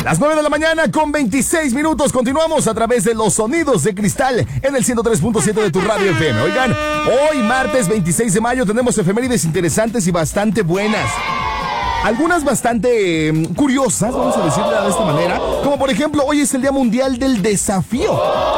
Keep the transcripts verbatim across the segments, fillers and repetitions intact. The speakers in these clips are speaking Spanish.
Las nueve de la mañana con veintiséis minutos. Continuamos a través de los sonidos de cristal en el ciento tres punto siete de tu radio F M. Oigan, hoy martes veintiséis de mayo tenemos efemérides interesantes y bastante buenas. Algunas bastante eh, curiosas, vamos a decirle de esta manera. Como por ejemplo, hoy es el Día Mundial del Desafío.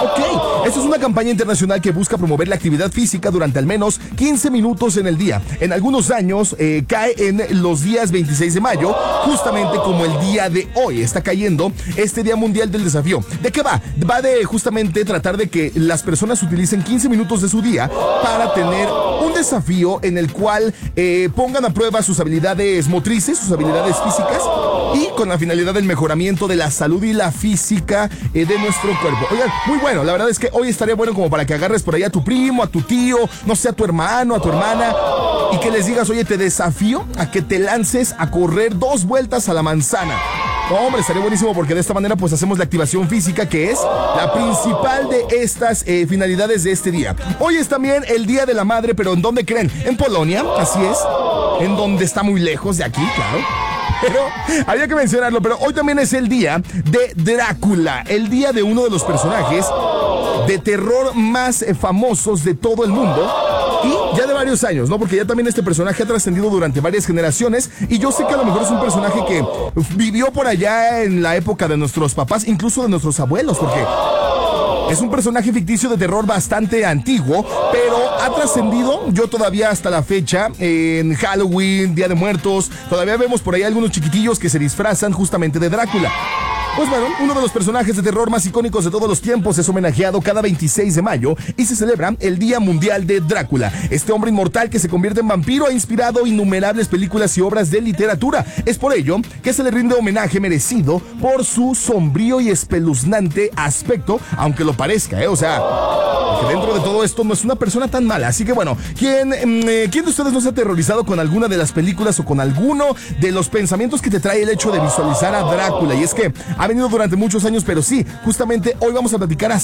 Ok, esto es una campaña internacional que busca promover la actividad física durante al menos quince minutos en el día. En algunos años eh, cae en los días veintiséis de mayo, justamente como el día de hoy. Está cayendo este Día Mundial del Desafío. ¿De qué va? Va de justamente tratar de que las personas utilicen quince minutos de su día para tener un desafío en el cual eh, pongan a prueba sus habilidades motrices, sus habilidades físicas, y con la finalidad del mejoramiento de la salud y la física eh, de nuestro cuerpo. Oigan, muy bueno, la verdad es que hoy estaría bueno como para que agarres por ahí a tu primo, a tu tío, no sé, a tu hermano, a tu hermana, y que les digas, oye, te desafío a que te lances a correr dos vueltas a la manzana. No, hombre, estaría buenísimo porque de esta manera pues hacemos la activación física, que es la principal de estas eh, finalidades de este día. Hoy es también el Día de la Madre, pero ¿en dónde creen? En Polonia, así es, en donde está muy lejos de aquí, claro. Pero había que mencionarlo, pero hoy también es el día de Drácula, el día de uno de los personajes de terror más eh, famosos de todo el mundo. Y ya de varios años, ¿no? Porque ya también este personaje ha trascendido durante varias generaciones. Y yo sé que a lo mejor es un personaje que vivió por allá en la época de nuestros papás, incluso de nuestros abuelos, porque es un personaje ficticio de terror bastante antiguo, pero ha trascendido. Yo todavía hasta la fecha, en Halloween, Día de Muertos, todavía vemos por ahí algunos chiquitillos que se disfrazan justamente de Drácula. Pues bueno, uno de los personajes de terror más icónicos de todos los tiempos es homenajeado cada veintiséis de mayo y se celebra el Día Mundial de Drácula. Este hombre inmortal que se convierte en vampiro ha inspirado innumerables películas y obras de literatura. Es por ello que se le rinde homenaje merecido por su sombrío y espeluznante aspecto, aunque lo parezca, ¿eh? O sea, que dentro de todo esto no es una persona tan mala. Así que bueno, ¿quién, eh, ¿quién de ustedes no se ha aterrorizado con alguna de las películas o con alguno de los pensamientos que te trae el hecho de visualizar a Drácula? Y es que ha venido durante muchos años, pero sí, justamente hoy vamos a platicar